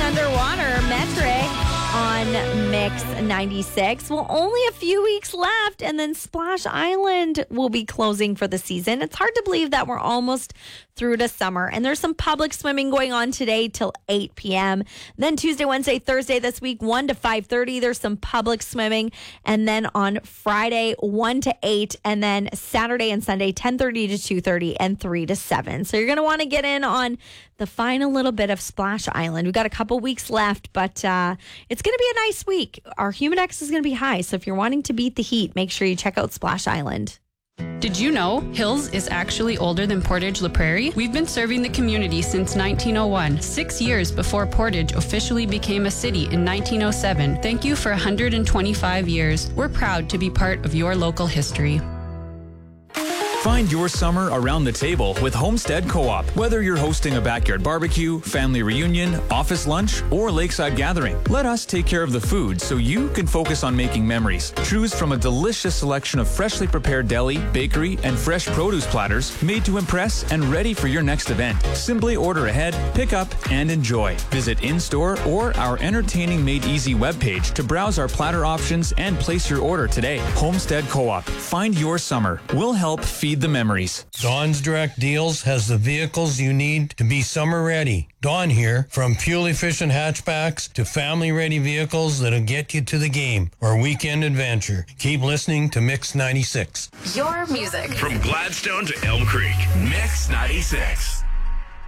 Underwater, Metric on Mix 96. Well, only a few weeks left, and then Splash Island will be closing for the season. It's hard to believe that we're almost through to summer, and there's some public swimming going on today till 8 p.m. Then Tuesday, Wednesday, Thursday this week, 1 to 5:30, there's some public swimming, and then on Friday, 1 to 8, and then Saturday and Sunday, 10:30 to 2:30, and 3 to 7. So you're going to want to get in on the final little bit of Splash Island. We've got a couple weeks left, but it's going to be a nice week. Our Humidex is going to be high, so if you're wanting to beat the heat, make sure you check out Splash Island. Did you know Hills is actually older than Portage La Prairie? We've been serving the community since 1901, 6 years before Portage officially became a city in 1907. Thank you for 125 years. We're proud to be part of your local history. Find your summer around the table with Homestead Co-op. Whether you're hosting a backyard barbecue, family reunion, office lunch, or lakeside gathering, let us take care of the food so you can focus on making memories. Choose from a delicious selection of freshly prepared deli, bakery, and fresh produce platters made to impress and ready for your next event. Simply order ahead, pick up, and enjoy. Visit in-store or our entertaining Made Easy webpage to browse our platter options and place your order today. Homestead Co-op. Find your summer. We'll help feed the memories. Dawn's Direct Deals has the vehicles you need to be summer ready. Dawn here, from fuel-efficient hatchbacks to family-ready vehicles that'll get you to the game or weekend adventure. Keep listening to Mix 96. Your music. From Gladstone to Elm Creek, Mix 96.